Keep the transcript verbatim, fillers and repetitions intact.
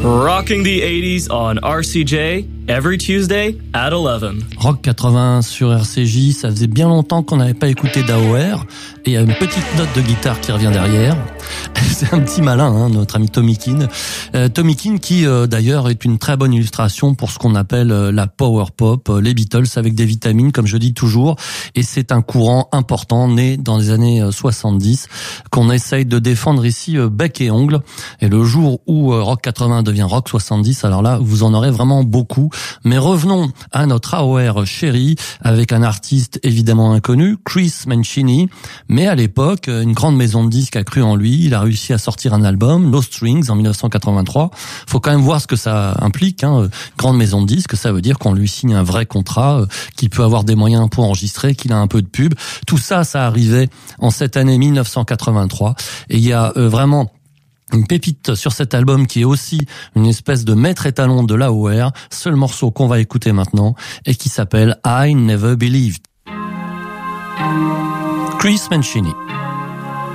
Rocking the eighties on R C J every Tuesday at eleven. Rock quatre-vingts sur R C J, ça faisait bien longtemps qu'on n'avait pas écouté d'A O R, et il y a une petite note de guitare qui revient derrière. C'est un petit malin, hein, notre ami Tommy Keane. Euh, Tommy Keane qui euh, d'ailleurs est une très bonne illustration pour ce qu'on appelle euh, la power pop, euh, les Beatles avec des vitamines comme je dis toujours, et c'est un courant important né dans les années euh, soixante-dix qu'on essaye de défendre ici euh, bec et ongle, et le jour où euh, Rock quatre-vingts devient Rock soixante-dix, alors là vous en aurez vraiment beaucoup. Mais revenons à notre A O R chéri avec un artiste évidemment inconnu, Chris Mancini, mais à l'époque une grande maison de disques a cru en lui. Il a réussi à sortir un album, No Strings, en dix-neuf cent quatre-vingt-trois. Faut quand même voir ce que ça implique, hein. Grande maison de disques, ça veut dire qu'on lui signe un vrai contrat, euh, qu'il peut avoir des moyens pour enregistrer, qu'il a un peu de pub. Tout ça, ça arrivait en cette année dix-neuf cent quatre-vingt-trois. Et il y a euh, vraiment une pépite sur cet album qui est aussi une espèce de maître étalon de l'A O R, seul morceau qu'on va écouter maintenant, et qui s'appelle I Never Believed. Chris Mancini.